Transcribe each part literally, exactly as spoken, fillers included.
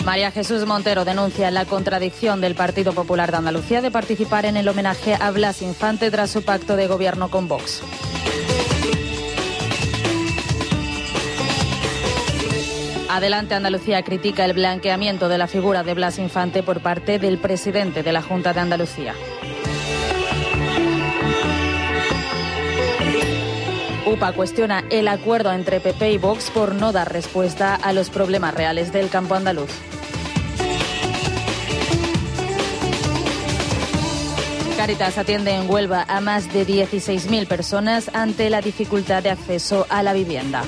María Jesús Montero denuncia la contradicción del Partido Popular de Andalucía de participar en el homenaje a Blas Infante tras su pacto de gobierno con Vox. Adelante Andalucía critica el blanqueamiento de la figura de Blas Infante por parte del presidente de la Junta de Andalucía. U P A cuestiona el acuerdo entre P P y Vox por no dar respuesta a los problemas reales del campo andaluz. Cáritas atiende en Huelva a más de dieciséis mil personas ante la dificultad de acceso a la vivienda.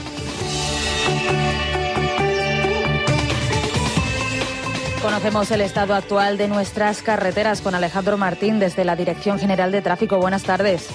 Conocemos el estado actual de nuestras carreteras con Alejandro Martín desde la Dirección General de Tráfico. Buenas tardes.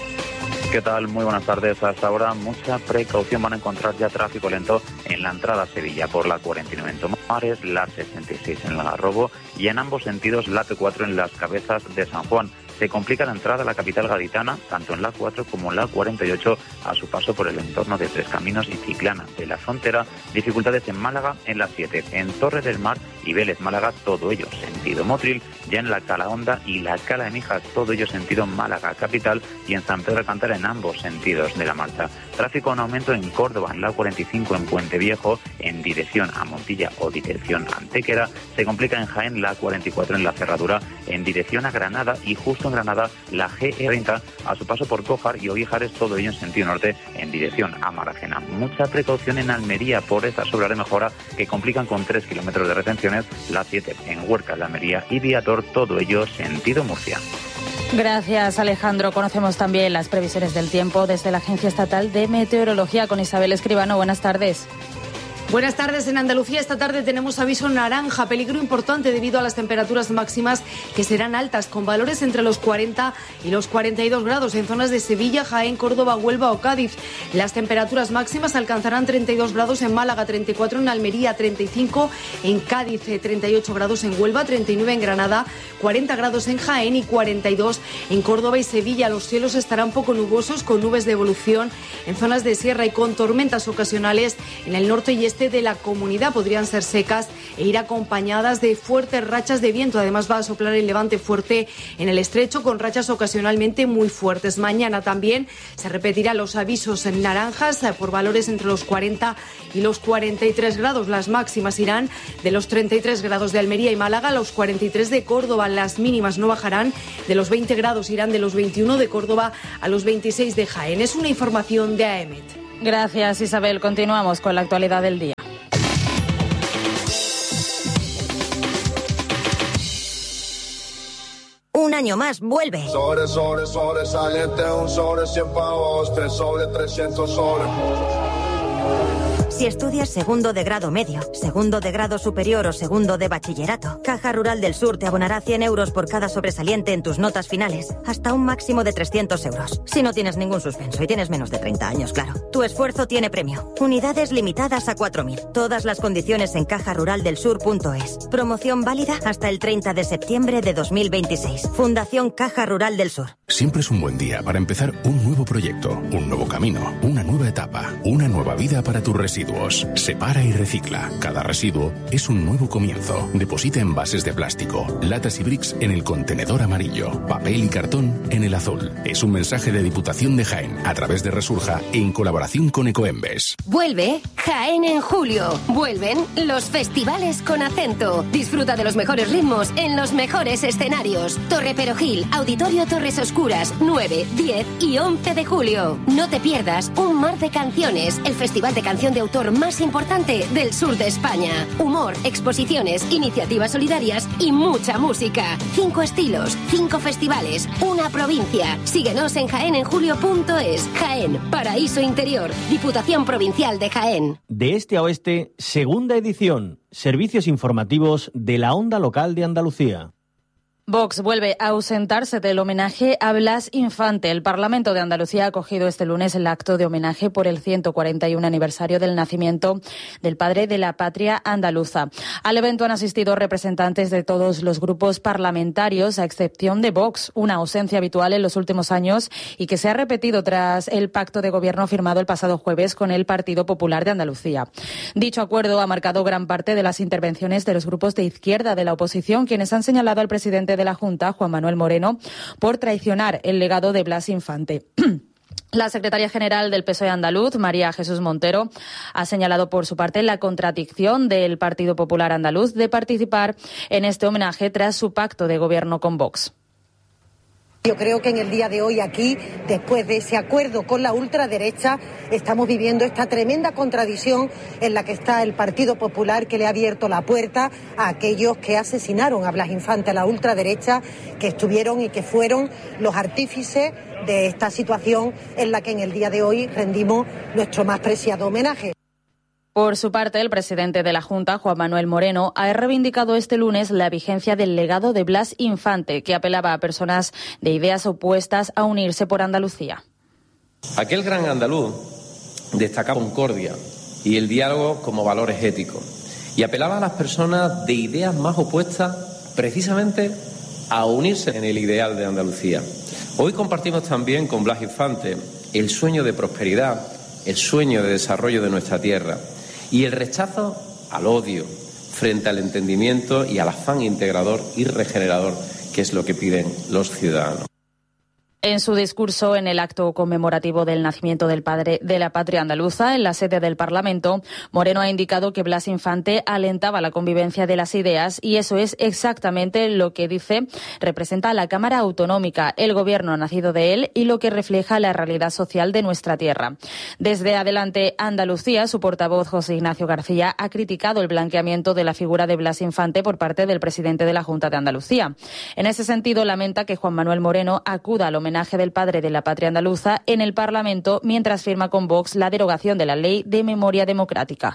¿Qué tal? Muy buenas tardes. Hasta ahora mucha precaución. Van a encontrar ya tráfico lento en la entrada a Sevilla por la cuarenta y nueve en Tomares, la sesenta y seis en el Algarrobo y en ambos sentidos la P cuatro en las Cabezas de San Juan. Se complica la entrada a la capital gaditana, tanto en la cuatro como en la cuarenta y ocho, a su paso por el entorno de Tres Caminos y Chiclana de la Frontera. Dificultades en Málaga en la siete, en Torre del Mar y Vélez Málaga, todo ello sentido Motril, ya en la Cala Honda y la Cala de Mijas, todo ello sentido Málaga capital, y en San Pedro de Alcántara en ambos sentidos de la marcha. Tráfico en aumento en Córdoba, en la cuarenta y cinco en Puente Viejo, en dirección a Montilla o dirección a Antequera. Se complica en Jaén la cuarenta y cuatro en la Cerradura, en dirección a Granada, y justo en Granada la G treinta a su paso por Cójar y Oguijares, todo ello en sentido norte en dirección a Maracena. Mucha precaución en Almería por estas obras de mejora que complican con tres kilómetros de retenciones, la siete en Huerca de Almería y Viator, todo ello sentido Murcia. Gracias, Alejandro. Conocemos también las previsiones del tiempo desde la Agencia Estatal de Meteorología con Isabel Escribano. Buenas tardes. Buenas tardes. En Andalucía esta tarde tenemos aviso naranja, peligro importante debido a las temperaturas máximas que serán altas, con valores entre los cuarenta y los cuarenta y dos grados en zonas de Sevilla, Jaén, Córdoba, Huelva o Cádiz. Las temperaturas máximas alcanzarán treinta y dos grados en Málaga, treinta y cuatro en Almería, treinta y cinco en Cádiz, treinta y ocho grados en Huelva, treinta y nueve en Granada, cuarenta grados en Jaén y cuarenta y dos en Córdoba y Sevilla. Los cielos estarán poco nubosos, con nubes de evolución en zonas de sierra y con tormentas ocasionales en el norte y este de la comunidad. Podrían ser secas e ir acompañadas de fuertes rachas de viento. Además va a soplar el levante fuerte en el estrecho, con rachas ocasionalmente muy fuertes. Mañana también se repetirán los avisos en naranjas por valores entre los cuarenta y los cuarenta y tres grados. Las máximas irán de los treinta y tres grados de Almería y Málaga a los cuarenta y tres de Córdoba. Las mínimas no bajarán de los veinte grados, irán de los veintiuno de Córdoba a los veintiséis de Jaén. Es una información de A E M E T. Gracias, Isabel. Continuamos con la actualidad del día. Un año más vuelve. Sobre, sobre, sobresaliente, un sobre cien pavos, tres sobre trescientos soles. Si estudias segundo de grado medio, segundo de grado superior o segundo de bachillerato, Caja Rural del Sur te abonará cien euros por cada sobresaliente en tus notas finales, hasta un máximo de trescientos euros. Si no tienes ningún suspenso y tienes menos de treinta años, claro. Tu esfuerzo tiene premio. Unidades limitadas a cuatro mil. Todas las condiciones en caja rural del sur punto es. Promoción válida hasta el treinta de septiembre de dos mil veintiséis. Fundación Caja Rural del Sur. Siempre es un buen día para empezar un nuevo proyecto, un nuevo camino, una nueva etapa, una nueva vida para tus residuos. Separa y recicla. Cada residuo es un nuevo comienzo. Deposita envases de plástico, latas y bricks en el contenedor amarillo, papel y cartón en el azul. Es un mensaje de Diputación de Jaén a través de Resurja en colaboración con Ecoembes. Vuelve Jaén en julio. Vuelven los festivales con acento. Disfruta de los mejores ritmos en los mejores escenarios. Torre Perojil, Auditorio Torres Oscuras, nueve, diez y once de julio. No te pierdas Un Mar de Canciones, el festival de canción de autor más importante del sur de España. Humor, exposiciones, iniciativas solidarias y mucha música. Cinco estilos, cinco festivales, una provincia. Síguenos en jaén en julio punto es. Jaén, paraíso interior. Diputación Provincial de Jaén. De este a oeste, segunda edición. Servicios informativos de la Onda Local de Andalucía. Vox vuelve a ausentarse del homenaje a Blas Infante. El Parlamento de Andalucía ha acogido este lunes el acto de homenaje por el ciento cuarenta y uno aniversario del nacimiento del padre de la patria andaluza. Al evento han asistido representantes de todos los grupos parlamentarios, a excepción de Vox, una ausencia habitual en los últimos años y que se ha repetido tras el pacto de gobierno firmado el pasado jueves con el Partido Popular de Andalucía. Dicho acuerdo ha marcado gran parte de las intervenciones de los grupos de izquierda de la oposición, quienes han señalado al presidente de la Junta, Juan Manuel Moreno, por traicionar el legado de Blas Infante. La secretaria general del P S O E andaluz, María Jesús Montero, ha señalado por su parte la contradicción del Partido Popular andaluz de participar en este homenaje tras su pacto de gobierno con Vox. Yo creo que en el día de hoy aquí, después de ese acuerdo con la ultraderecha, estamos viviendo esta tremenda contradicción en la que está el Partido Popular, que le ha abierto la puerta a aquellos que asesinaron a Blas Infante, a la ultraderecha, que estuvieron y que fueron los artífices de esta situación en la que en el día de hoy rendimos nuestro más preciado homenaje. Por su parte, el presidente de la Junta, Juan Manuel Moreno, ha reivindicado este lunes la vigencia del legado de Blas Infante, que apelaba a personas de ideas opuestas a unirse por Andalucía. Aquel gran andaluz destacaba concordia y el diálogo como valores éticos y apelaba a las personas de ideas más opuestas precisamente a unirse en el ideal de Andalucía. Hoy compartimos también con Blas Infante el sueño de prosperidad, el sueño de desarrollo de nuestra tierra y el rechazo al odio frente al entendimiento y al afán integrador y regenerador, que es lo que piden los ciudadanos. En su discurso en el acto conmemorativo del nacimiento del padre de la patria andaluza, en la sede del Parlamento, Moreno ha indicado que Blas Infante alentaba la convivencia de las ideas y eso es exactamente lo que dice representa a la Cámara Autonómica, el gobierno nacido de él y lo que refleja la realidad social de nuestra tierra. Desde Adelante Andalucía, su portavoz José Ignacio García ha criticado el blanqueamiento de la figura de Blas Infante por parte del presidente de la Junta de Andalucía. En ese sentido, lamenta que Juan Manuel Moreno acuda al homenaje homenaje del padre de la patria andaluza en el Parlamento mientras firma con Vox la derogación de la Ley de Memoria Democrática.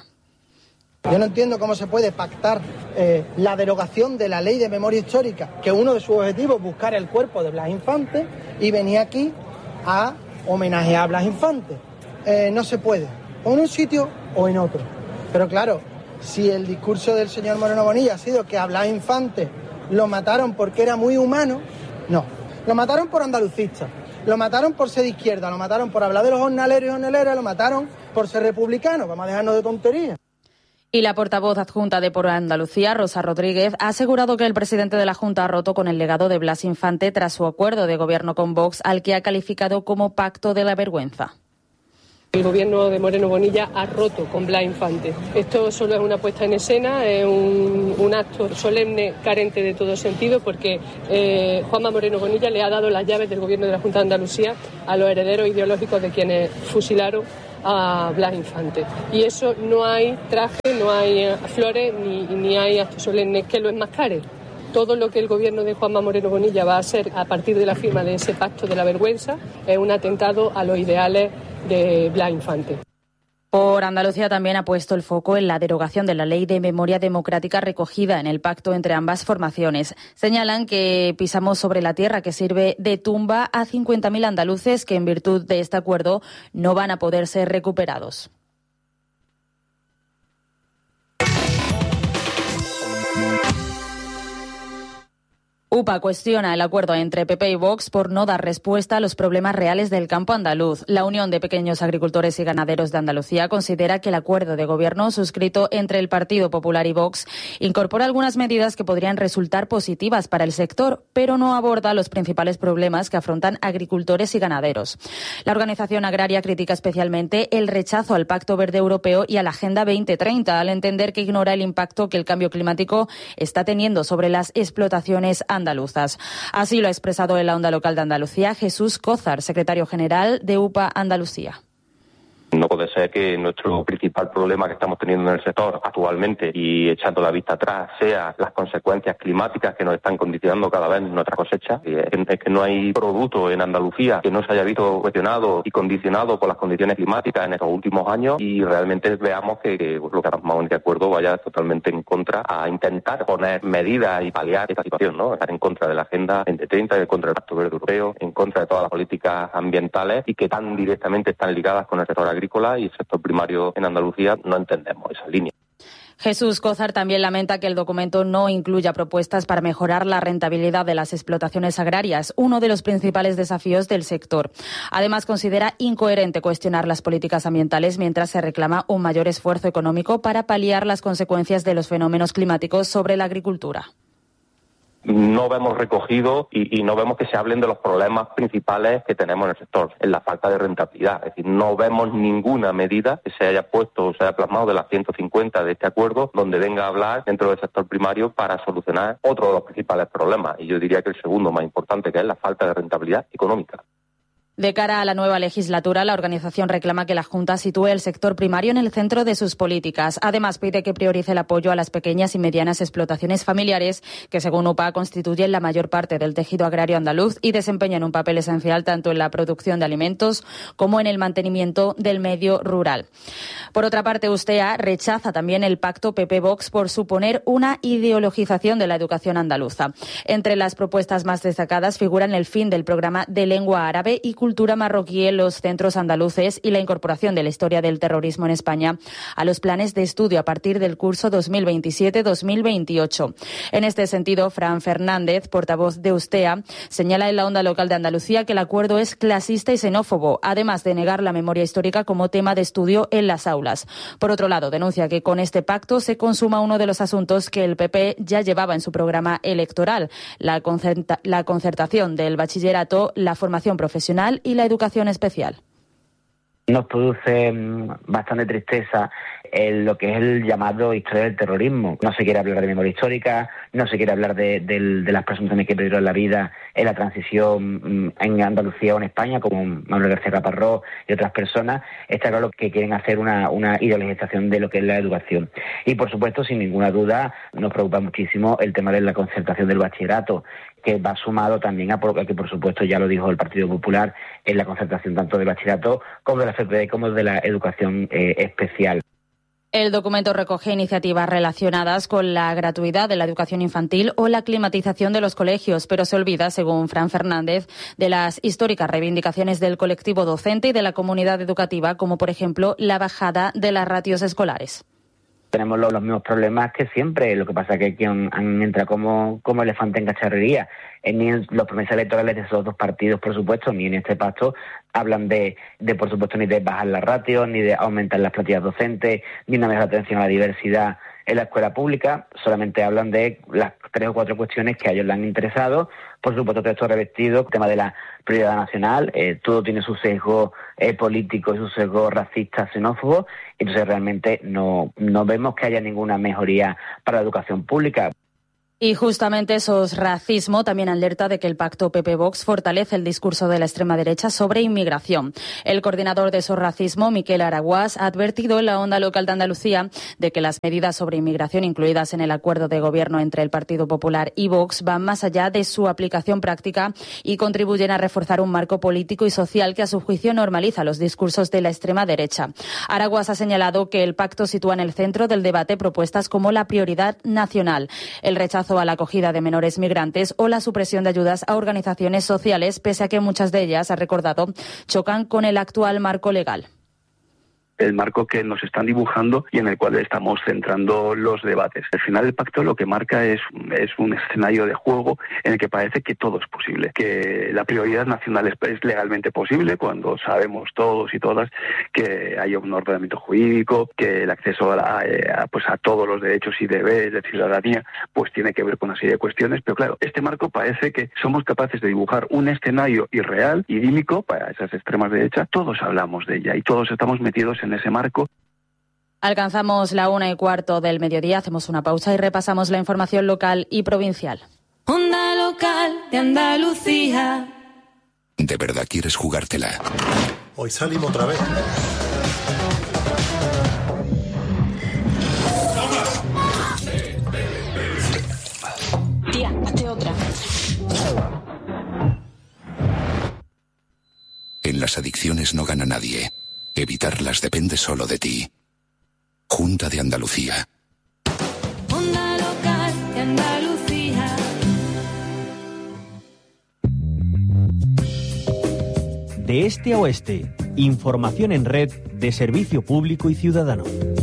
Yo no entiendo cómo se puede pactar eh, la derogación de la Ley de Memoria Histórica, que uno de sus objetivos es buscar el cuerpo de Blas Infante y venir aquí a homenajear a Blas Infante. Eh, no se puede, o en un sitio o en otro. Pero claro, si el discurso del señor Moreno Bonilla ha sido que a Blas Infante lo mataron porque era muy humano, no. Lo mataron por andalucista, lo mataron por ser de izquierda, lo mataron por hablar de los jornaleros y jornaleras, lo mataron por ser republicano. Vamos a dejarnos de tonterías. Y la portavoz adjunta de Por Andalucía, Rosa Rodríguez, ha asegurado que el presidente de la Junta ha roto con el legado de Blas Infante tras su acuerdo de gobierno con Vox, al que ha calificado como pacto de la vergüenza. El gobierno de Moreno Bonilla ha roto con Blas Infante. Esto solo es una puesta en escena, es un, un acto solemne carente de todo sentido, porque eh, Juanma Moreno Bonilla le ha dado las llaves del gobierno de la Junta de Andalucía a los herederos ideológicos de quienes fusilaron a Blas Infante. Y eso no hay traje, no hay flores, ni, ni hay actos solemnes que lo enmascare. Todo lo que el gobierno de Juanma Moreno Bonilla va a hacer a partir de la firma de ese pacto de la vergüenza es un atentado a los ideales de Blas Infante. Por Andalucía también ha puesto el foco en la derogación de la Ley de Memoria Democrática recogida en el pacto entre ambas formaciones. Señalan que pisamos sobre la tierra que sirve de tumba a cincuenta mil andaluces que en virtud de este acuerdo no van a poder ser recuperados. U P A cuestiona el acuerdo entre P P y Vox por no dar respuesta a los problemas reales del campo andaluz. La Unión de Pequeños Agricultores y Ganaderos de Andalucía considera que el acuerdo de gobierno suscrito entre el Partido Popular y Vox incorpora algunas medidas que podrían resultar positivas para el sector, pero no aborda los principales problemas que afrontan agricultores y ganaderos. La organización agraria critica especialmente el rechazo al Pacto Verde Europeo y a la Agenda veinte treinta, al entender que ignora el impacto que el cambio climático está teniendo sobre las explotaciones andaluzas. andaluzas. Así lo ha expresado en la Onda Local de Andalucía Jesús Cózar, secretario general de U P A Andalucía. No puede ser que nuestro principal problema que estamos teniendo en el sector actualmente y echando la vista atrás sea las consecuencias climáticas que nos están condicionando cada vez nuestra cosecha. Es que no hay producto en Andalucía que no se haya visto cuestionado y condicionado por las condiciones climáticas en estos últimos años, y realmente veamos que, que lo que estamos en este acuerdo vaya totalmente en contra a intentar poner medidas y paliar esta situación, ¿no? Estar en contra de la Agenda veinte treinta, en contra del Pacto Verde Europeo, en contra de todas las políticas ambientales y que tan directamente están ligadas con el sector agrícola y el sector primario en Andalucía. No entendemos esa línea. Jesús Cózar también lamenta que el documento no incluya propuestas para mejorar la rentabilidad de las explotaciones agrarias, uno de los principales desafíos del sector. Además, considera incoherente cuestionar las políticas ambientales mientras se reclama un mayor esfuerzo económico para paliar las consecuencias de los fenómenos climáticos sobre la agricultura. No vemos recogido y, y no vemos que se hablen de los problemas principales que tenemos en el sector, en la falta de rentabilidad. Es decir, no vemos ninguna medida que se haya puesto o se haya plasmado de las ciento cincuenta de este acuerdo donde venga a hablar dentro del sector primario para solucionar otro de los principales problemas. Y yo diría que el segundo más importante, que es la falta de rentabilidad económica. De cara a la nueva legislatura, la organización reclama que la Junta sitúe el sector primario en el centro de sus políticas. Además, pide que priorice el apoyo a las pequeñas y medianas explotaciones familiares, que según U P A constituyen la mayor parte del tejido agrario andaluz y desempeñan un papel esencial tanto en la producción de alimentos como en el mantenimiento del medio rural. Por otra parte, Ustea rechaza también el pacto P P-Vox por suponer una ideologización de la educación andaluza. Entre las propuestas más destacadas figuran el fin del programa de lengua árabe y cultura marroquí en los centros andaluces y la incorporación de la historia del terrorismo en España a los planes de estudio a partir del curso dos mil veintisiete dos mil veintiocho. En este sentido, Fran Fernández, portavoz de Ustea, señala en la Onda Local de Andalucía que el acuerdo es clasista y xenófobo, además de negar la memoria histórica como tema de estudio en las aulas. Por otro lado, denuncia que con este pacto se consuma uno de los asuntos que el P P ya llevaba en su programa electoral, la, concerta- la concertación del bachillerato, la formación profesional y la educación especial. Nos produce bastante tristeza en lo que es el llamado historia del terrorismo. No se quiere hablar de memoria histórica, no se quiere hablar de, de, de las personas que perdieron la vida en la transición en Andalucía o en España, como Manuel García Caparrós y otras personas. Está claro que quieren hacer una, una ideologización de lo que es la educación. Y, por supuesto, sin ninguna duda, nos preocupa muchísimo el tema de la concertación del bachillerato, que va sumado también a que, por supuesto, ya lo dijo el Partido Popular, en la concertación tanto del bachillerato como de la F P D como de la educación eh, especial. El documento recoge iniciativas relacionadas con la gratuidad de la educación infantil o la climatización de los colegios, pero se olvida, según Fran Fernández, de las históricas reivindicaciones del colectivo docente y de la comunidad educativa, como por ejemplo la bajada de las ratios escolares. Tenemos los, los mismos problemas que siempre, lo que pasa es que aquí han, han entrado como, como elefante en cacharrería. En, ni en los promesas electorales de esos dos partidos, por supuesto, ni en este pacto hablan de, de por supuesto, ni de bajar las ratios, ni de aumentar las plantillas docentes, ni una mejor atención a la diversidad en la escuela pública. Solamente hablan de las tres o cuatro cuestiones que a ellos les han interesado. Por supuesto, todo esto revestido, el tema de la prioridad nacional, eh, todo tiene su sesgo eh, político y su sesgo racista, xenófobo. Entonces, realmente no, no vemos que haya ninguna mejoría para la educación pública. Y justamente SOS Racismo también alerta de que el pacto P P-Vox fortalece el discurso de la extrema derecha sobre inmigración. El coordinador de SOS Racismo, Miquel Araguás, ha advertido en la Onda Local de Andalucía de que las medidas sobre inmigración incluidas en el acuerdo de gobierno entre el Partido Popular y Vox van más allá de su aplicación práctica y contribuyen a reforzar un marco político y social que a su juicio normaliza los discursos de la extrema derecha. Araguás ha señalado que el pacto sitúa en el centro del debate propuestas como la prioridad nacional, el rechazo a la acogida de menores migrantes o la supresión de ayudas a organizaciones sociales, pese a que muchas de ellas, ha recordado, chocan con el actual marco legal. El marco que nos están dibujando y en el cual estamos centrando los debates. Al final el pacto lo que marca es, es un escenario de juego en el que parece que todo es posible, que la prioridad nacional es, es legalmente posible cuando sabemos todos y todas que hay un ordenamiento jurídico, que el acceso a, la, a, pues a todos los derechos y deberes de ciudadanía pues tiene que ver con una serie de cuestiones, pero claro, este marco parece que somos capaces de dibujar un escenario irreal, idílico para esas extremas derechas. Todos hablamos de ella y todos estamos metidos en en ese marco. Alcanzamos la una y cuarto del mediodía, hacemos una pausa y repasamos la información local y provincial. Onda Local de Andalucía. ¿De verdad quieres jugártela? Hoy salimos otra vez. las adicciones no gana nadie. Evitarlas depende solo de ti. Junta de Andalucía. Onda local de Andalucía. De este a oeste, información en red de servicio público y ciudadano.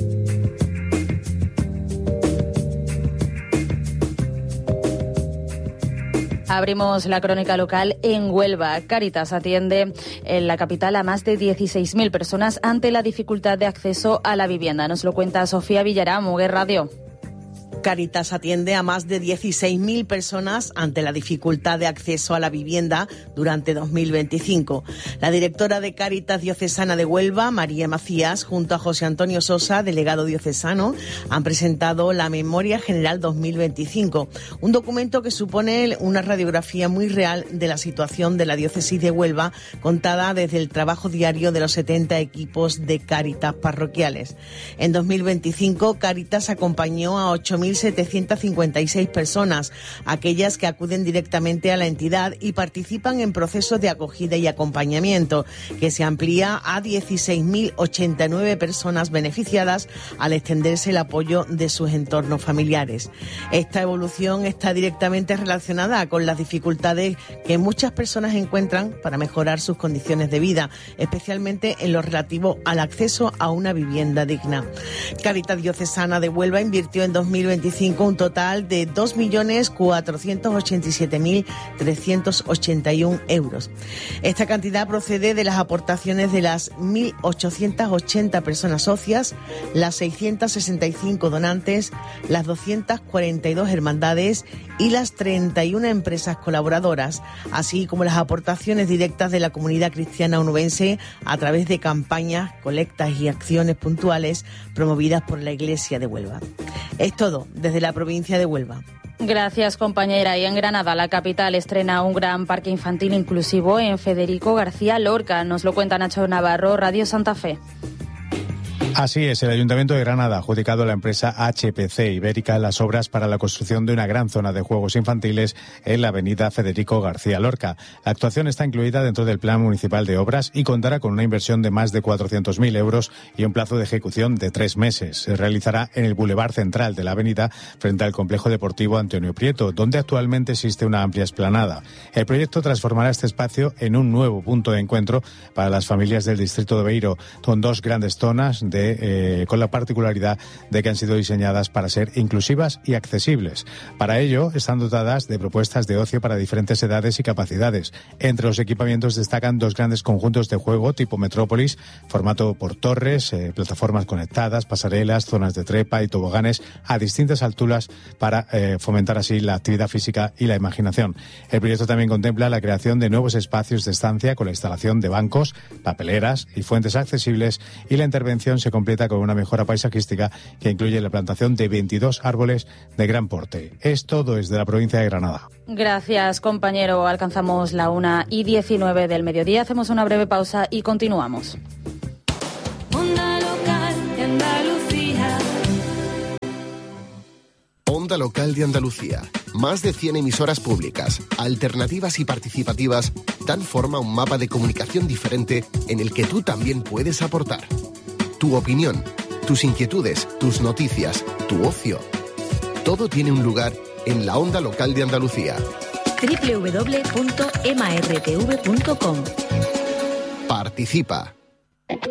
Abrimos la crónica local en Huelva. Cáritas atiende en la capital a más de dieciséis mil personas ante la dificultad de acceso a la vivienda. Nos lo cuenta Sofía Villarán, Muguer Radio. Cáritas atiende a más de dieciséis mil personas ante la dificultad de acceso a la vivienda durante dos mil veinticinco. La directora de Cáritas Diocesana de Huelva, María Macías, junto a José Antonio Sosa, delegado diocesano, han presentado la Memoria General dos mil veinticinco, un documento que supone una radiografía muy real de la situación de la diócesis de Huelva, contada desde el trabajo diario de los setenta equipos de Cáritas parroquiales. En dos mil veinticinco, Cáritas acompañó a ocho mil setecientas cincuenta y seis personas, aquellas que acuden directamente a la entidad y participan en procesos de acogida y acompañamiento, que se amplía a dieciséis mil ochenta y nueve personas beneficiadas al extenderse el apoyo de sus entornos familiares. Esta evolución está directamente relacionada con las dificultades que muchas personas encuentran para mejorar sus condiciones de vida, especialmente en lo relativo al acceso a una vivienda digna. Cáritas Diocesana de Huelva invirtió en dos mil veinticinco un total de dos millones cuatrocientos ochenta y siete mil trescientos ochenta y uno euros. Esta cantidad procede de las aportaciones de las mil ochocientas ochenta personas socias, las seiscientas sesenta y cinco donantes, las doscientas cuarenta y dos hermandades y las treinta y una empresas colaboradoras, así como las aportaciones directas de la comunidad cristiana onubense a través de campañas, colectas y acciones puntuales promovidas por la Iglesia de Huelva. Es todo desde la provincia de Huelva. Gracias, compañera. Y en Granada, la capital estrena un gran parque infantil inclusivo en Federico García Lorca. Nos lo cuenta Nacho Navarro, Radio Santa Fe. Así es, el Ayuntamiento de Granada ha adjudicado a la empresa H P C Ibérica las obras para la construcción de una gran zona de juegos infantiles en la avenida Federico García Lorca. La actuación está incluida dentro del Plan Municipal de Obras y contará con una inversión de más de cuatrocientos mil euros y un plazo de ejecución de tres meses. Se realizará en el Boulevard Central de la avenida, frente al Complejo Deportivo Antonio Prieto, donde actualmente existe una amplia explanada. El proyecto transformará este espacio en un nuevo punto de encuentro para las familias del distrito de Beiro, con dos grandes zonas de Eh, con la particularidad de que han sido diseñadas para ser inclusivas y accesibles. Para ello, están dotadas de propuestas de ocio para diferentes edades y capacidades. Entre los equipamientos destacan dos grandes conjuntos de juego tipo Metrópolis, formato por torres, eh, plataformas conectadas, pasarelas, zonas de trepa y toboganes a distintas alturas para eh, fomentar así la actividad física y la imaginación. El proyecto también contempla la creación de nuevos espacios de estancia con la instalación de bancos, papeleras y fuentes accesibles, y la intervención se completa con una mejora paisajística que incluye la plantación de veintidós árboles de gran porte. Es todo desde la provincia de Granada. Gracias, compañero. Alcanzamos la una y diecinueve del mediodía. Hacemos una breve pausa y continuamos. Onda local de Andalucía. Onda Local de Andalucía. Más de cien emisoras públicas, alternativas y participativas dan forma a un mapa de comunicación diferente en el que tú también puedes aportar. Tu opinión, tus inquietudes, tus noticias, tu ocio. Todo tiene un lugar en la Onda Local de Andalucía. doble u doble u doble u punto m r t v punto com. Participa.